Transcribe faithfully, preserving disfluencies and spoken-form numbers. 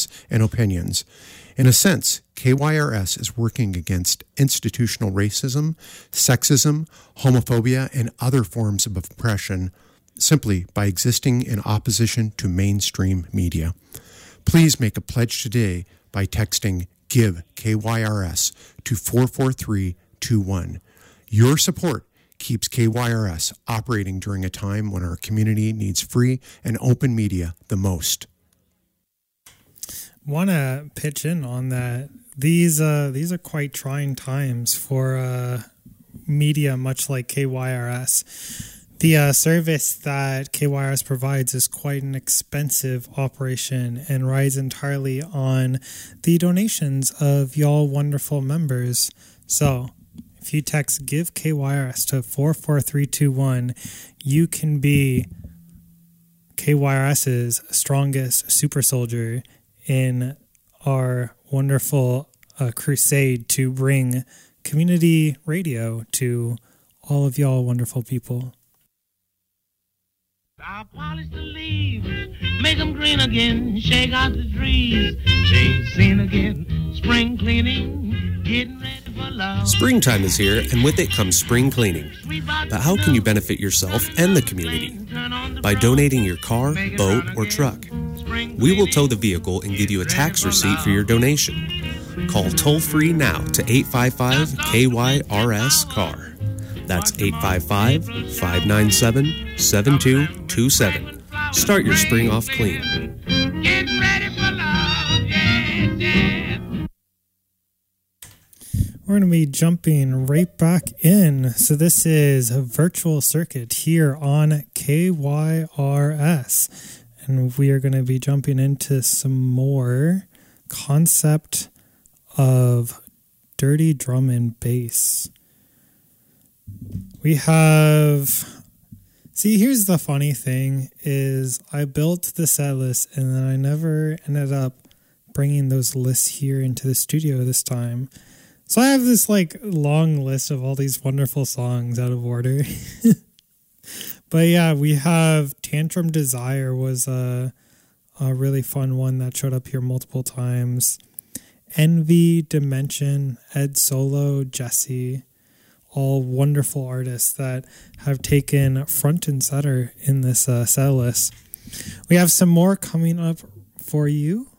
ideas and opinions. In a sense, K Y R S is working against institutional racism, sexism, homophobia, and other forms of oppression simply by existing in opposition to mainstream media. Please make a pledge today by texting GIVE K Y R S to four four three two one. Your support keeps K Y R S operating during a time when our community needs free and open media the most. Want to pitch in on that. These uh, these are quite trying times for uh, media, much like K Y R S. The uh, service that K Y R S provides is quite an expensive operation and rides entirely on the donations of y'all wonderful members. So if you text GIVE K Y R S to four four three two one, you can be K Y R S's strongest super soldier in our wonderful uh, crusade to bring community radio to all of y'all wonderful people. I'll polish the leaves, make them green again, shake out the trees, change scene again, spring cleaning, getting ready for love. Springtime is here, and with it comes spring cleaning. But how can you benefit yourself and the community? By donating your car, boat, or truck. We will tow the vehicle and give you a tax receipt for your donation. Call toll-free now to eight five five K Y R S C A R. That's eight five five, five nine seven, seven two two seven. Start your spring off clean. Get ready for love, yeah, yeah. We're going to be jumping right back in. So this is a virtual circuit here on K Y R S. And we are going to be jumping into some more concept of dirty drum and bass. We have... See, here's the funny thing is I built the set list and then I never ended up bringing those lists here into the studio this time. So I have this like long list of all these wonderful songs out of order. But yeah, we have Tantrum Desire was a, a really fun one that showed up here multiple times. Envy, Dimension, Ed Solo, Jesse, all wonderful artists that have taken front and center in this uh, set list. We have some more coming up for you